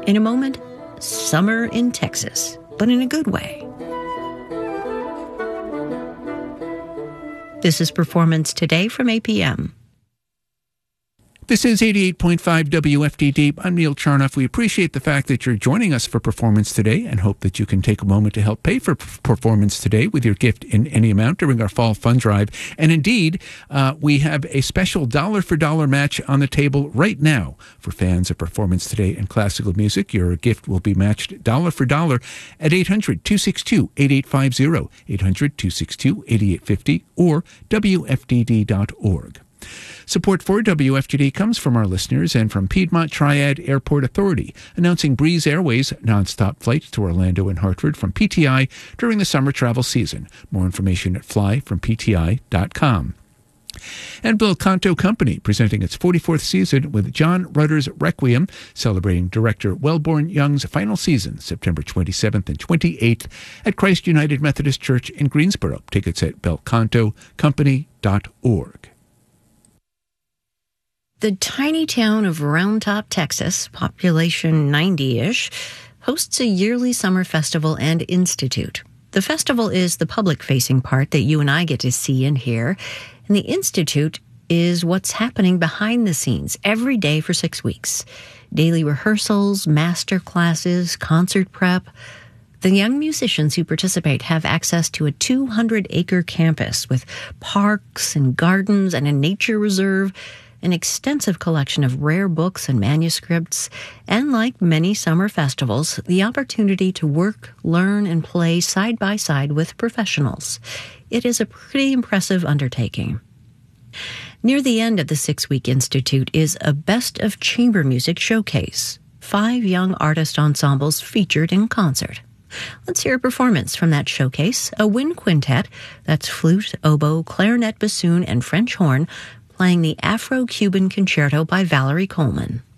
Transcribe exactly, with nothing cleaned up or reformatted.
In a moment, summer in Texas, but in a good way. This is Performance Today from A P M. This is eighty-eight point five W F D D. I'm Neil Charnoff. We appreciate the fact that you're joining us for Performance Today and hope that you can take a moment to help pay for Performance Today with your gift in any amount during our fall fund drive. And indeed, uh, we have a special dollar-for-dollar match on the table right now for fans of Performance Today and classical music. Your gift will be matched dollar for dollar at eight hundred, two six two, eight eight five zero, eight hundred, two six two, eight eight five zero, or W F D D dot org. Support for W F D D comes from our listeners and from Piedmont Triad Airport Authority, announcing Breeze Airways nonstop flights to Orlando and Hartford from P T I during the summer travel season. More information at fly from P T I dot com. And Bel Canto Company, presenting its forty-fourth season with John Rutter's Requiem, celebrating director Wellborn Young's final season, September twenty-seventh and twenty-eighth at Christ United Methodist Church in Greensboro. Tickets at bel canto company dot org. The tiny town of Round Top, Texas, population ninety-ish, hosts a yearly summer festival and institute. The festival is the public-facing part that you and I get to see and hear, and the institute is what's happening behind the scenes every day for six weeks. Daily rehearsals, master classes, concert prep. The young musicians who participate have access to a two hundred acre campus with parks and gardens and a nature reserve, an extensive collection of rare books and manuscripts, and like many summer festivals, the opportunity to work, learn, and play side by side with professionals. It is a pretty impressive undertaking. Near the end of the six-week institute is a Best of Chamber Music showcase. Five young artist ensembles featured in concert. Let's hear a performance from that showcase, a wind quintet, that's flute, oboe, clarinet, bassoon, and French horn, playing the Afro-Cuban Concerto by Valerie Coleman.